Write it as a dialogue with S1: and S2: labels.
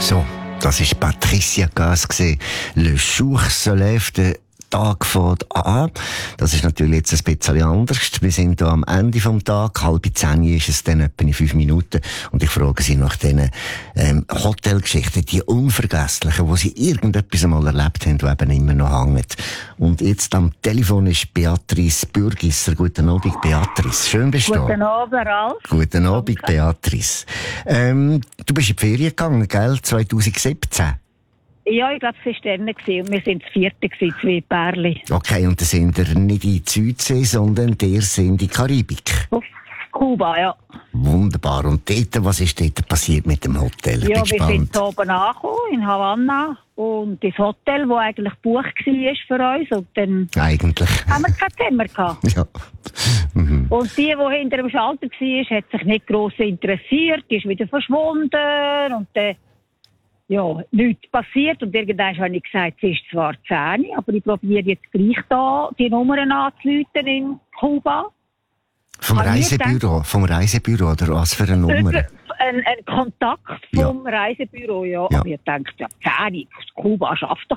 S1: So, das war Patricia Cass, «Le jour se lève», der Tag fängt an. Das ist natürlich jetzt ein bisschen anders. Wir sind hier am Ende vom Tag. 9:30 ist es dann etwa in 5 Minuten. Und ich frage Sie nach diesen Hotelgeschichten, die unvergesslichen, wo Sie irgendetwas einmal erlebt haben, die eben immer noch hängen. Und jetzt am Telefon ist Beatrice Bürgisser. Guten Abend, Beatrice. Schön bist du da.
S2: Guten Abend, Ralf.
S1: Guten Abend, Beatrice. Du bist in die Ferien gegangen, gell? 2017.
S2: Ja, ich glaube, es war dann und wir waren das 4. 2 Pärchen.
S1: Okay, und dann sind ihr nicht in die Südsee, sondern ihr sind in die Karibik.
S2: Auf Kuba, ja.
S1: Wunderbar. Und dort, was ist dort passiert mit dem Hotel? Ich bin
S2: Ja, wir
S1: gespannt.
S2: sind oben angekommen, in Havanna. Und das Hotel, das eigentlich gebucht war für uns. Und dann
S1: Eigentlich.
S2: haben wir kein Zimmer gehabt.
S1: Ja. Mhm.
S2: Und die hinter dem Schalter war, hat sich nicht gross interessiert. Die ist wieder verschwunden. Und dann, ja, nichts passiert. Und irgendwann habe ich gesagt, es ist zwar 10, aber ich probiere jetzt gleich da die Nummern anzurufen in Kuba.
S1: Vom Reisebüro, oder was für eine Nummer?
S2: Ein Kontakt vom Reisebüro, ja.
S1: Ja.
S2: Aber ich dachte, ja, 10, Kuba schafft doch